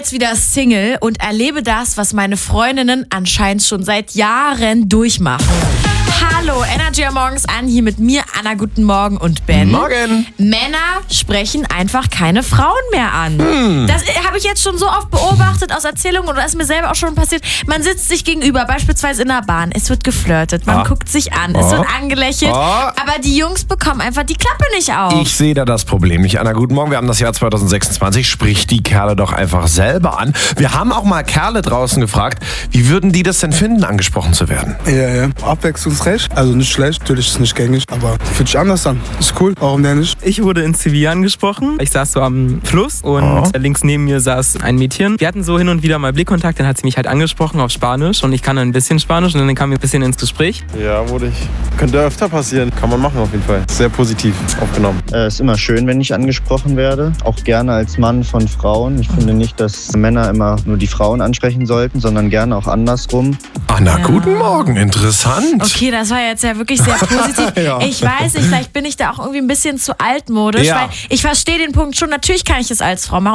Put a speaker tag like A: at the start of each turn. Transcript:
A: jetzt wieder Single und erlebe das, was meine Freundinnen anscheinend schon seit Jahren durchmachen. Hallo, Energy am Morgens an, hier mit mir, Anna, guten Morgen und Ben.
B: Morgen.
A: Männer sprechen einfach keine Frauen mehr an. Das habe ich jetzt schon so oft beobachtet aus Erzählungen oder ist mir selber auch schon passiert. Man sitzt sich gegenüber, beispielsweise in der Bahn, es wird geflirtet, man guckt sich an, es wird angelächelt, aber die Jungs bekommen einfach die Klappe nicht auf.
B: Ich sehe da das Problem nicht. Anna, guten Morgen. Wir haben das Jahr 2026. Sprich die Kerle doch einfach selber an. Wir haben auch mal Kerle draußen gefragt, wie würden die das denn finden, angesprochen zu werden?
C: Ja. Abwechslungsreich. Also nicht schlecht, natürlich ist es nicht gängig, aber fühlt sich anders an. Ist cool, warum denn nicht?
D: Ich wurde in Sevilla angesprochen. Ich saß so am Fluss und links neben mir saß ein Mädchen. Wir hatten so hin und wieder mal Blickkontakt, dann hat sie mich halt angesprochen auf Spanisch und ich kann ein bisschen Spanisch und dann kamen wir ein bisschen ins Gespräch.
E: Ja, wurde ich. Könnte öfter passieren. Kann man machen auf jeden Fall. Sehr positiv aufgenommen.
F: Es ist immer schön, wenn ich angesprochen werde. Auch gerne als Mann von Frauen. Ich finde nicht, dass Männer immer nur die Frauen ansprechen sollten, sondern gerne auch andersrum.
B: Anna, guten Morgen. Interessant.
A: Okay, das war jetzt ja wirklich sehr positiv.
B: Ja.
A: Ich weiß nicht, vielleicht bin ich da auch irgendwie ein bisschen zu altmodisch,
B: Ja.
A: weil ich verstehe den Punkt schon. Natürlich kann ich es als Frau machen.